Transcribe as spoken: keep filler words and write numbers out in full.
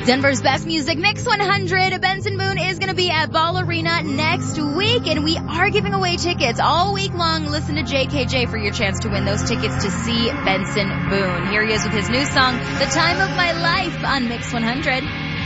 Denver's Best Music Mix one hundred. Benson Boone is going to be at Ball Arena next week, and we are giving away tickets all week long. Listen to J K J for your chance to win those tickets to see Benson Boone. Here he is with his new song, The Time of My Life, on Mix one hundred.